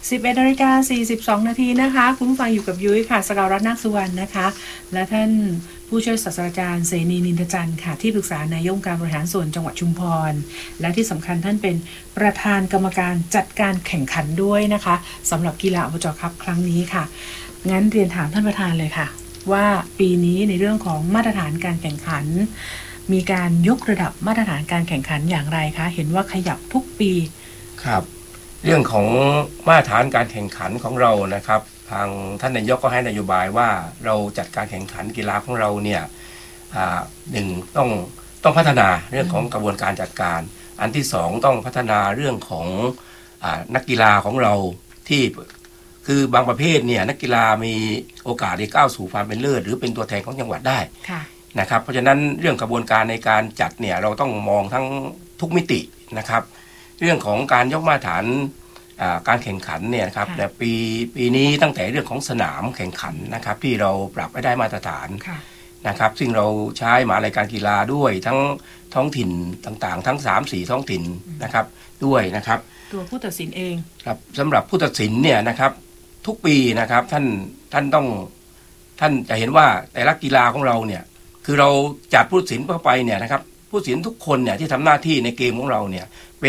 11:42 นาทีนะคะคุณผู้ฟังอยู่กับยุ้ยค่ะสกาวรัตน์นาคสุวรรณนะคะและท่านผู้ช่วยศาสตราจารย์เสนีนินทจันทร์ค่ะที่ปรึกษานายกองค์การบริหารส่วนจังหวัดชุมพรและที่สำคัญท่านเป็นประธานกรรมการจัดการแข่งขันด้วยนะคะสำหรับกีฬาอบจ.คัพครั้งนี้ค่ะงั้นเรียนถามท่านประธานเลยค่ะว่าปีนี้ในเรื่องของมาตรฐานการแข่งขันมีการยกระดับมาตรฐานการแข่งขันอย่างไรคะเห็นว่าขยับทุกปีครับเรื่องของมาตรฐานการแข่งขันของเรานะครับทางท่านนายกก็ให้นโยบายว่าเราจัดการแข่งขันกีฬาของเราเนี่ยหนึ่งต้องพัฒนาเรื่องของกระบวนการจัดการอันที่สองต้องพัฒนาเรื่องของนักกีฬาของเราที่คือบางประเภทเนี่ยนักกีฬามีโอกาสได้ก้าวสู่ความเป็นเลิศหรือเป็นตัวแทนของจังหวัดได้นะครับเพราะฉะนั้นเรื่องกระบวนการในการจัดเนี่ยเราต้องมองทั้งทุกมิตินะครับเรื่องของการยกมาตรฐานการแข่งขันเนี่ยครับแต่ปีนี้ตั้งแต่เรื่องของสนามแข่งขันนะครับที่เราปรับให้ได้มาตรฐานนะครับซึ่งเราใช้มหาวิทยาลัยการกีฬาด้วยทั้งท้องถิ่นต่างๆทั้ง 3-4 ท้องถิ่นนะครับด้วยนะครับตัวผู้ตัดสินเองครับสำหรับผู้ตัดสินเนี่ยนะครับทุกปีนะครับท่านจะเห็นว่าแต่ละกีฬาของเราเนี่ยคือเราจัดผู้ตัดสินเข้าไปเนี่ยนะครับผู้ตัดสินทุกคนเนี่ยที่ทำหน้าที่ในเกมของเราเนี่ย